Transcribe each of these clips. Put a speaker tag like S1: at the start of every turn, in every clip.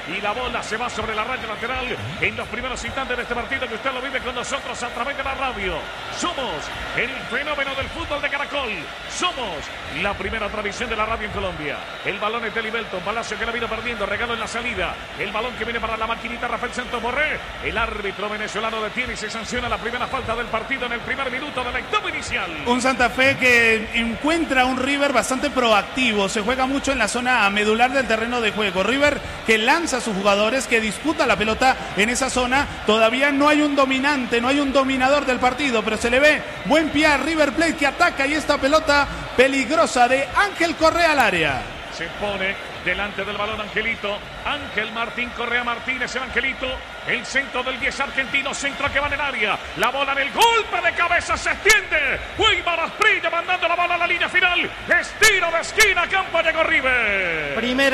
S1: y la bola se va sobre la raya lateral en los primeros instantes de este partido que usted lo vive con nosotros a través de la radio. Somos el fenómeno del fútbol de Caracol. Somos la primera tradición de la radio en Colombia. El balón es de Libelton, Palacio que la vino perdiendo, regalo en la salida. El balón que viene para la maquinita Rafael Santos Borré. El árbitro venezolano detiene y se sanciona la primera falta del partido en el primer minuto de la etapa inicial.
S2: Un Santa Fe que encuentra un River bastante proactivo. Se juega mucho en la zona medular del terreno de juego. River que lanza a sus jugadores, que disputa la pelota en esa zona. Todavía no hay un dominante, no hay un dominador del partido, pero se le ve buen pie a River Plate que ataca y esta pelota peligrosa de Ángel Correa al área.
S1: Se pone delante del balón Angelito. Ángel Martín Correa Martínez, el Angelito. El centro del 10 argentino, centro que va en el área. La bola en el golpe de cabeza se extiende. Weimar Asprilla mandando la bola a la línea final. Estiro de esquina, campo llegó River.
S3: Primera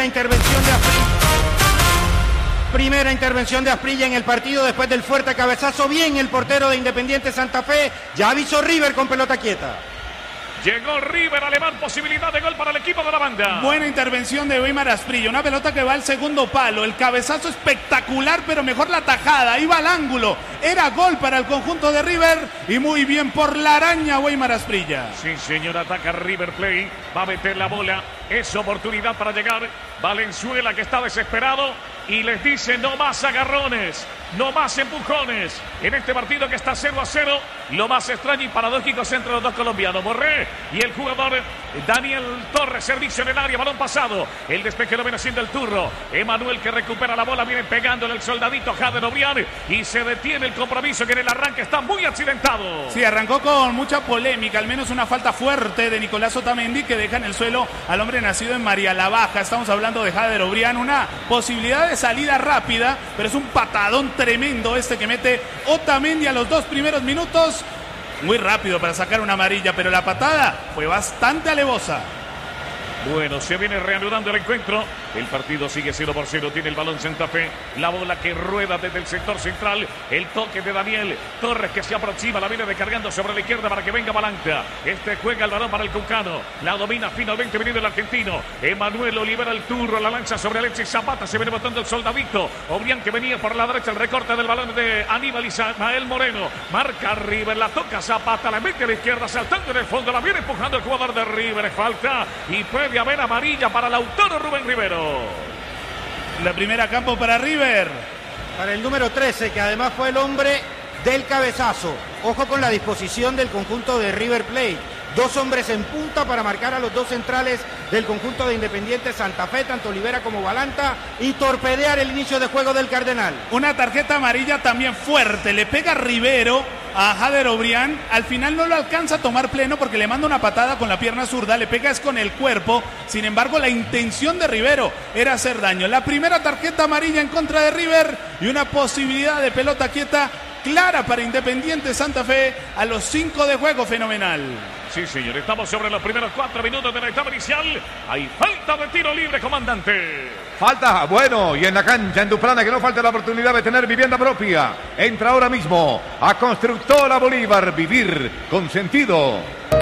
S3: intervención de Asprilla en el partido después del fuerte cabezazo. Bien el portero de Independiente Santa Fe. Ya avisó River con pelota quieta.
S1: Llegó River Alemán, posibilidad de gol para el equipo de la banda.
S2: Buena intervención de Weimar Asprilla, una pelota que va al segundo palo, el cabezazo espectacular, pero mejor la tajada, iba al ángulo, era gol para el conjunto de River y muy bien por la araña Weimar Asprilla.
S1: Sí señor, ataca River Plate, va a meter la bola, es oportunidad para llegar. Valenzuela que está desesperado y les dice no más agarrones, no más empujones en este partido que está 0-0. Lo más extraño y paradójico es entre los dos colombianos, Borré y el jugador Daniel Torres. Servicio en el área, balón pasado, el despeje lo viene haciendo el turro. Emanuel que recupera la bola, viene pegándole el soldadito Jader Obrián y se detiene el compromiso que en el arranque está muy accidentado.
S2: Sí, arrancó con mucha polémica, al menos una falta fuerte de Nicolás Otamendi que deja en el suelo al hombre nacido en María la Baja. Estamos hablando de Jader Obrián, una posibilidad de salida rápida, pero es un patadón tremendo este que mete Otamendi a los 2 primeros minutos. Muy rápido para sacar una amarilla, pero la patada fue bastante alevosa.
S1: Bueno, se viene reanudando el encuentro. El partido sigue 0-0. Tiene el balón Santa Fe. La bola que rueda desde el sector central. El toque de Daniel Torres que se aproxima. La viene descargando sobre la izquierda para que venga Balanta. Juega el balón para el Cucano. La domina finalmente venido el argentino. Emanuel lo libera el turro. La lanza sobre Alexis Zapata. Se viene botando el soldadito. Obrián que venía por la derecha. El recorte del balón de Aníbal Ismael Moreno. Marca River. La toca Zapata. La mete a la izquierda. Saltando en el fondo. La viene empujando el jugador de River. Falta. Y puede haber amarilla para Lautaro Rubén Rivero.
S2: La primera campo para River.
S3: Para el número 13, que además fue el hombre del cabezazo. Ojo con la disposición del conjunto de River Plate. 2 hombres en punta para marcar a los 2 centrales del conjunto de Independiente Santa Fe, tanto Olivera como Balanta, y torpedear el inicio de juego del Cardenal.
S2: Una tarjeta amarilla también fuerte, le pega Rivero a Jader Obrián, al final no lo alcanza a tomar pleno porque le manda una patada con la pierna zurda, le pega es con el cuerpo, sin embargo la intención de Rivero era hacer daño. La primera tarjeta amarilla en contra de River y una posibilidad de pelota quieta clara para Independiente Santa Fe a los 5 de juego, fenomenal.
S1: Sí, señor, estamos sobre los primeros 4 minutos de la etapa inicial. Hay falta de tiro libre, comandante.
S4: Falta, bueno, y en la cancha, en Duplana, que no falte la oportunidad de tener vivienda propia. Entra ahora mismo a Constructora Bolívar, vivir con sentido.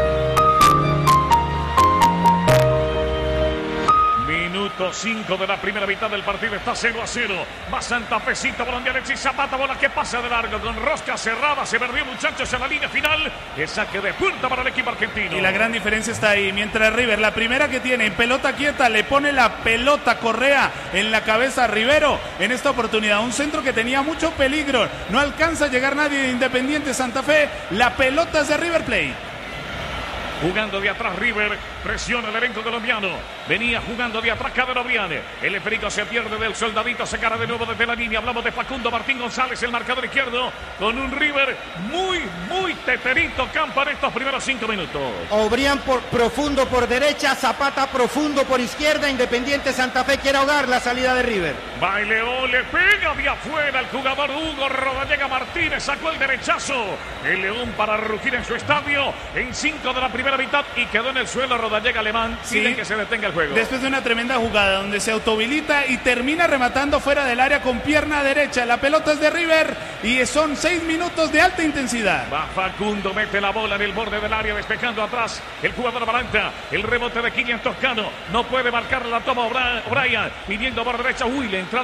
S1: Minuto 5 de la primera mitad del partido, está 0-0. Va Santa Fecito, balón de Alexis Zapata, bola que pasa de largo con rosca cerrada. Se perdió, muchachos, en la línea final. El saque de punta para el equipo argentino.
S2: Y la gran diferencia está ahí. Mientras River, la primera que tiene en pelota quieta, le pone la pelota Correa en la cabeza a Rivero. En esta oportunidad, un centro que tenía mucho peligro. No alcanza a llegar nadie de Independiente Santa Fe. La pelota es de River Plate.
S1: Jugando de atrás River, presiona el elenco colombiano. Venía jugando de atrás Jader Obrián. El esférico se pierde del soldadito, se cara de nuevo desde la línea. Hablamos de Facundo Martín González, el marcador izquierdo, con un River muy teterito campo en estos primeros 5 minutos.
S3: Obrián profundo por derecha, Zapata profundo por izquierda. Independiente Santa Fe quiere ahogar la salida de River.
S1: Baileó, le pega de afuera el jugador Hugo Rodallega Martínez, sacó el derechazo. El León para rugir en su estadio en 5 de la primera mitad y quedó en el suelo Rodallega Alemán. Piden que se detenga el juego.
S2: Después de una tremenda jugada donde se autohabilita y termina rematando fuera del área con pierna derecha. La pelota es de River y son 6 minutos de alta intensidad.
S1: Va Facundo, mete la bola en el borde del área, despejando atrás el jugador Balanta. El rebote de Kylian Toscano, no puede marcar la toma O'Brien, pidiendo por derecha. Uy, le entrada